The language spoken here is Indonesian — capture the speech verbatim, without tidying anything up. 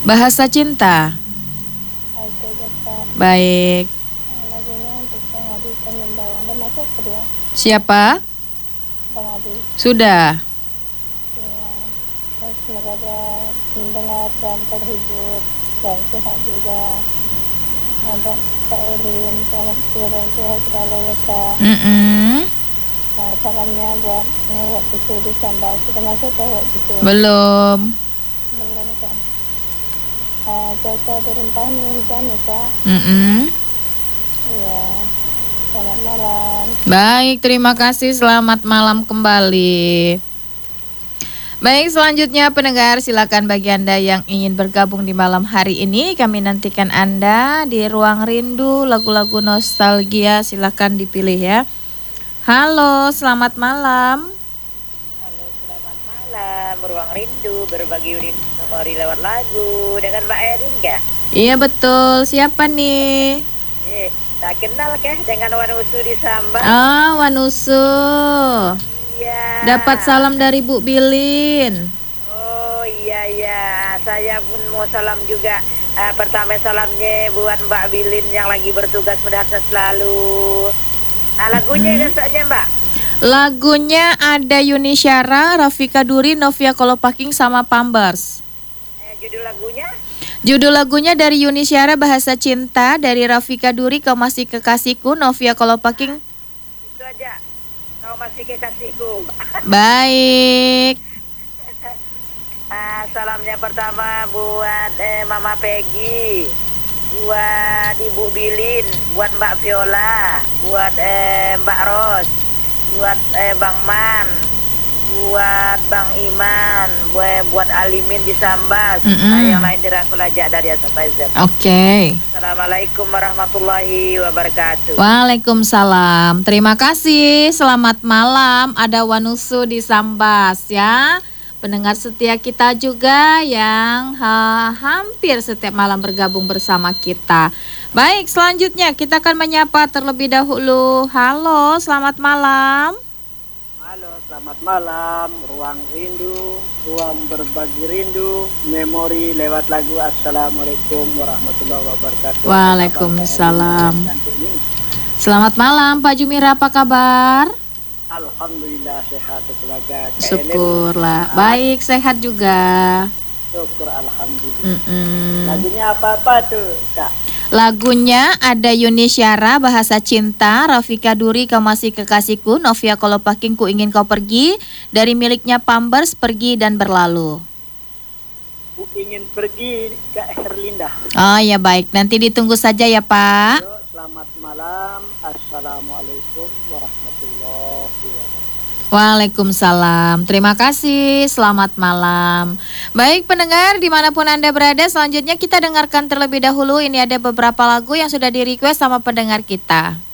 Bahasa cinta. Oke, aja, Kak. Baik. Nah, lagunya untuk Bang Adi Tanjung. Udah masuk ke dia? Siapa? Bang Adi. Sudah. Ya. Dan semoga dia mendengar dan terhibur dan sehat juga. Ada Kak Elin, selamat siang dan sehat selalu ya, Kak. Mm-mm. Nah, salamnya buat buat itu di Sambal. Sudah masuk ke buat itu? Belum. Belum, Kak. Uh, cuaca di Rempah nih hujan ya, Kak. Mm-mm. Iya. Selamat malam. Baik, terima kasih. Selamat malam kembali. Baik, selanjutnya pendengar, silakan bagi Anda yang ingin bergabung di malam hari ini. Kami nantikan Anda di Ruang Rindu, lagu-lagu nostalgia. Silakan dipilih ya. Halo, selamat malam. Halo, selamat malam. Ruang Rindu, berbagi rindu memori lewat lagu. Dengan Mbak Erin kah? Iya betul, siapa nih? Eh, tak kenal kah dengan Wanusu di Sambal? Ah, Wanusu. Iya. Dapat salam dari Bu Bilin. Oh iya iya, saya pun mau salam juga. Uh, pertama salamnya buat Mbak Bilin yang lagi bertugas, mudah-mudahan selalu. Uh, lagunya Hmm. saja Mbak. Lagunya ada Yuni Syara, Rafika Duri, Novia Kolopaking sama Pambers. Eh, judul lagunya? Judul lagunya dari Yuni Syara, Bahasa Cinta, dari Rafika Duri, Kau Masih Kekasihku, Novia Kolopaking. Itu aja. Kau masih kekasihku. Baik. Uh, salamnya pertama buat eh, Mama Peggy, buat Ibu Bilin, buat Mbak Viola, buat eh, Mbak Ros, buat eh, Bang Man, buat Bang Iman, buat, buat Alimin di Sambas. Mm-mm. Nah, yang lain dirangkul aja dari A sampai Z. Oke. Okay. Assalamualaikum warahmatullahi wabarakatuh. Waalaikumsalam. Terima kasih. Selamat malam. Ada Wanusu di Sambas ya. Pendengar setia kita juga yang ha, hampir setiap malam bergabung bersama kita. Baik, selanjutnya kita akan menyapa terlebih dahulu. Halo, selamat malam. Halo, selamat malam. Ruang Rindu, ruang berbagi rindu, memori lewat lagu. Assalamualaikum warahmatullahi wabarakatuh. Waalaikumsalam. Selamat malam Pak Jumira, apa kabar? Alhamdulillah sehat keluarga. Syukurlah, baik sehat juga. Syukur alhamdulillah. Mm-mm. Lagunya apa-apa tuh, Kak? Lagunya ada Yuni Syara, Bahasa Cinta, Rafika Duri, Kau Masih Kekasihku, Novia Kolopaking, Ku Ingin Kau Pergi, dari miliknya Pambers, Pergi dan Berlalu. Ku ingin pergi, Kak Herlinda. Oh ya baik, nanti ditunggu saja ya Pak. Yo, selamat malam. Assalamualaikum warahmatullahi wabarakatuh. Waalaikumsalam. Terima kasih. Selamat malam. Baik pendengar dimanapun Anda berada, selanjutnya kita dengarkan terlebih dahulu. Ini ada beberapa lagu yang sudah di request sama pendengar kita.